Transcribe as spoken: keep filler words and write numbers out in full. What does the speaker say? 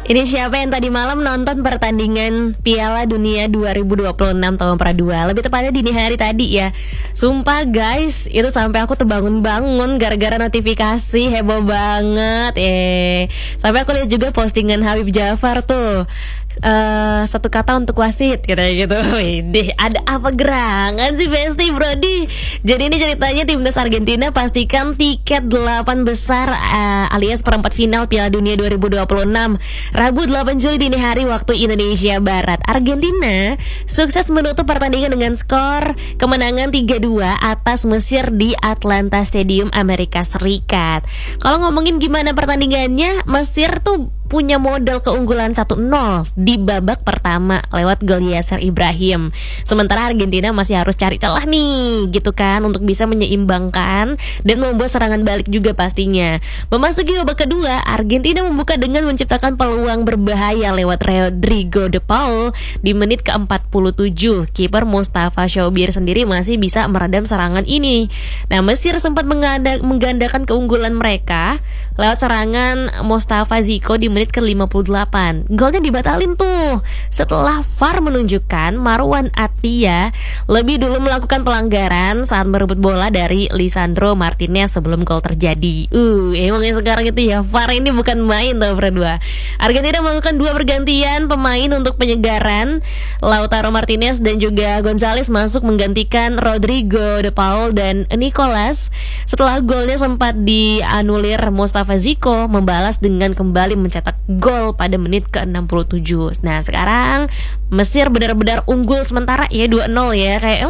Ini siapa yang tadi malam nonton pertandingan Piala Dunia dua ribu dua puluh enam tahun pra dua? Lebih tepatnya dini hari tadi ya. Sumpah guys, itu sampai aku terbangun-bangun gara-gara notifikasi, heboh banget. Eh, sampai aku lihat juga postingan Habib Jafar tuh. Uh, satu kata untuk wasit kayak gitu. Wih, ada apa gerangan sih Besti Brody? Jadi ini ceritanya timnas Argentina pastikan tiket delapan besar uh, alias perempat final Piala Dunia dua ribu dua puluh enam Rabu delapan Juli dini hari waktu Indonesia Barat. Argentina sukses menutup pertandingan dengan skor kemenangan tiga dua atas Mesir di Atlanta Stadium Amerika Serikat. Kalau ngomongin gimana pertandingannya, Mesir tuh punya modal keunggulan satu nol di babak pertama lewat gol Yasser Ibrahim. Sementara Argentina masih harus cari celah nih gitu kan untuk bisa menyeimbangkan dan membuat serangan balik juga pastinya. Memasuki babak kedua, Argentina membuka dengan menciptakan peluang berbahaya lewat Rodrigo De Paul di menit ke empat puluh tujuh. Kiper Mustafa Shobir sendiri masih bisa meredam serangan ini. Nah, Mesir sempat mengganda- menggandakan keunggulan mereka lewat serangan Mustafa Ziko di menit ke lima puluh delapan. Golnya dibatalin tuh setelah V A R menunjukkan Marwan Attia lebih dulu melakukan pelanggaran saat merebut bola dari Lisandro Martinez sebelum gol terjadi. Uh, emangnya sekarang itu ya V A R ini bukan main tuh berdua. Argentina melakukan dua pergantian pemain untuk penyegaran. Lautaro Martinez dan juga Gonzalez masuk menggantikan Rodrigo De Paul dan Nicolas. Setelah golnya sempat dianulir, Mustafa Ziko membalas dengan kembali mencetak gol pada menit ke enam puluh tujuh. Nah, sekarang Mesir benar-benar unggul sementara ya dua nol ya. Kayak